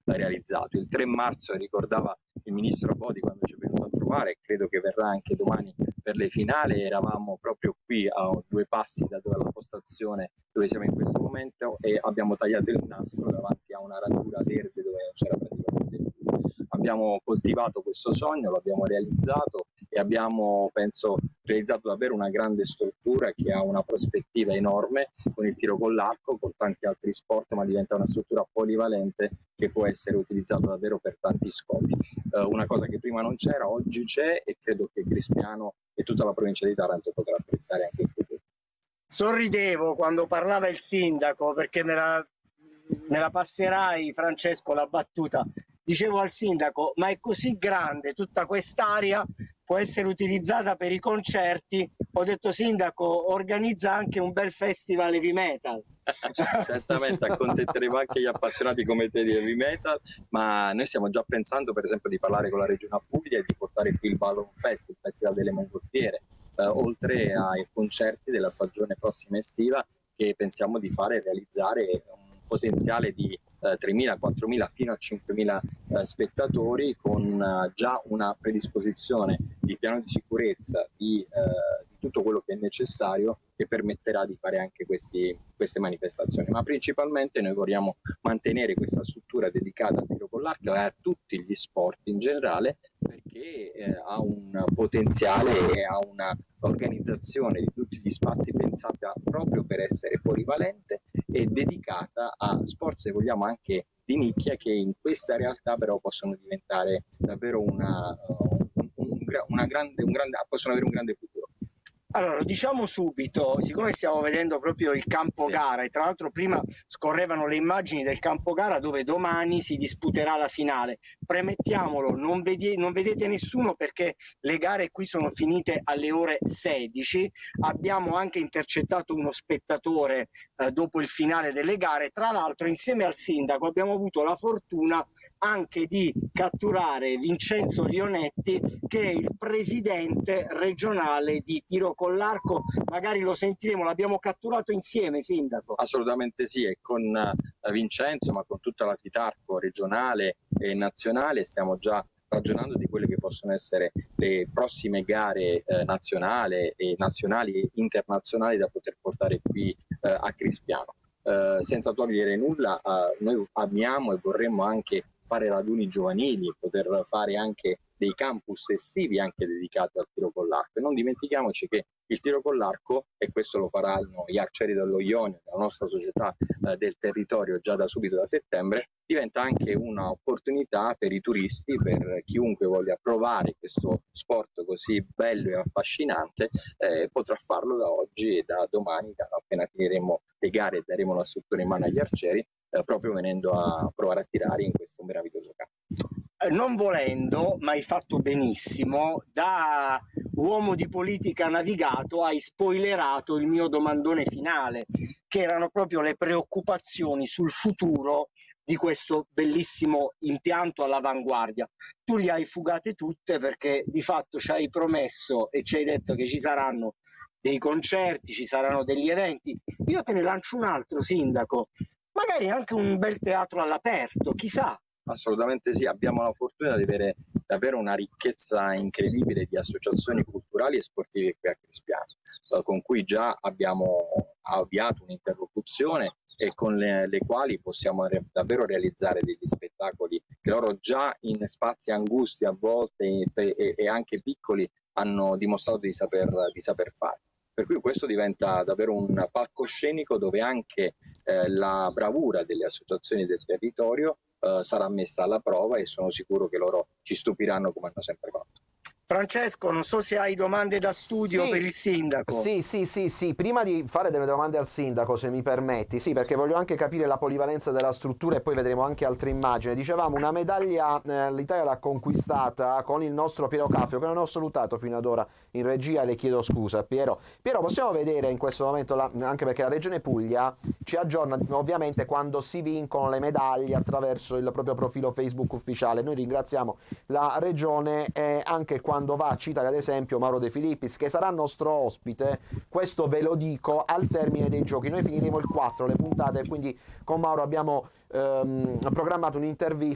realizzato. Il 3 marzo ricordava il ministro Bodi quando ci è venuto a trovare, e credo che verrà anche domani per le finali. Eravamo proprio qui a 2 passi dalla postazione dove siamo in questo momento e abbiamo tagliato il nastro davanti a una radura verde dove non c'era praticamente nulla. Abbiamo coltivato questo sogno, l'abbiamo realizzato e abbiamo, penso, realizzato davvero una grande struttura che ha una prospettiva enorme con il tiro con l'arco, con tanti altri sport, ma diventa una struttura polivalente che può essere utilizzata davvero per tanti scopi. Una cosa che prima non c'era, oggi c'è, e credo che Crispiano e tutta la provincia di Taranto potrà apprezzare anche in futuro. Sorridevo quando parlava il sindaco, perché me la passerai, Francesco, la battuta. Dicevo al sindaco, ma è così grande tutta quest'area, può essere utilizzata per i concerti? Ho detto, sindaco, organizza anche un bel festival heavy metal. Certamente accontenteremo anche gli appassionati come te di heavy metal, ma noi stiamo già pensando per esempio di parlare con la Regione Puglia e di portare qui il Ballon Fest, il festival delle mongolfiere, oltre ai concerti della stagione prossima estiva, che pensiamo di fare e realizzare un potenziale di 3.000, 4.000 fino a 5.000 spettatori, con già una predisposizione di piano di sicurezza, di tutto quello che è necessario, che permetterà di fare anche queste manifestazioni. Ma principalmente noi vogliamo mantenere questa struttura dedicata al tiro con l'arco e a tutti gli sport in generale, perché ha un potenziale e ha una organizzazione di tutti gli spazi pensata proprio per essere polivalente e dedicata a sport, se vogliamo, anche di nicchia, che in questa realtà però possono diventare davvero possono avere un grande futuro. Allora, diciamo subito, siccome stiamo vedendo proprio il campo gara, e tra l'altro prima scorrevano le immagini del campo gara dove domani si disputerà la finale, premettiamolo, non vedete nessuno perché le gare qui sono finite alle ore 16, abbiamo anche intercettato uno spettatore dopo il finale delle gare. Tra l'altro, insieme al sindaco abbiamo avuto la fortuna anche di catturare Vincenzo Lionetti, che è il presidente regionale di tiro con l'arco. Magari lo sentiremo, l'abbiamo catturato insieme, sindaco. Assolutamente sì, e con Vincenzo, ma con tutta la Fitarco regionale e nazionale stiamo già ragionando di quelle che possono essere le prossime gare nazionali e internazionali da poter portare qui a Crispiano. Senza togliere nulla, noi amiamo e vorremmo anche fare raduni giovanili, poter fare anche dei campus estivi anche dedicati al tiro con l'arco. E non dimentichiamoci che il tiro con l'arco, e questo lo faranno gli arcieri dello Ionio, la nostra società del territorio, già da subito da settembre, diventa anche un'opportunità per i turisti, per chiunque voglia provare questo sport così bello e affascinante, potrà farlo da oggi e da domani, appena finiremo le gare e daremo la struttura in mano agli arcieri, proprio venendo a provare a tirare in questo meraviglioso campo. Non volendo, ma hai fatto benissimo, da uomo di politica navigato hai spoilerato il mio domandone finale, che erano proprio le preoccupazioni sul futuro di questo bellissimo impianto all'avanguardia. Tu li hai fugate tutte perché di fatto ci hai promesso e ci hai detto che ci saranno dei concerti, ci saranno degli eventi. Io te ne lancio un altro, sindaco, magari anche un bel teatro all'aperto, chissà. Assolutamente sì, abbiamo la fortuna di avere davvero una ricchezza incredibile di associazioni culturali e sportive qui a Crispiano, con cui già abbiamo avviato un'interlocuzione e con le quali possiamo davvero realizzare degli spettacoli che loro già in spazi angusti a volte e anche piccoli hanno dimostrato di saper fare. Per cui questo diventa davvero un palcoscenico dove anche la bravura delle associazioni del territorio sarà messa alla prova, e sono sicuro che loro ci stupiranno come hanno sempre fatto. Francesco, non so se hai domande da studio per il sindaco. Sì, prima di fare delle domande al sindaco, se mi permetti, sì, perché voglio anche capire la polivalenza della struttura e poi vedremo anche altre immagini. Dicevamo, una medaglia l'Italia l'ha conquistata con il nostro Piero Caffio, che non ho salutato fino ad ora in regia, le chiedo scusa. Piero, possiamo vedere in questo momento, anche perché la Regione Puglia ci aggiorna ovviamente quando si vincono le medaglie attraverso il proprio profilo Facebook ufficiale. Noi ringraziamo la Regione anche quando va a citare ad esempio Mauro De Filippis, che sarà nostro ospite, questo ve lo dico, al termine dei giochi. Noi finiremo il 4 le puntate, quindi con Mauro abbiamo programmato un'intervista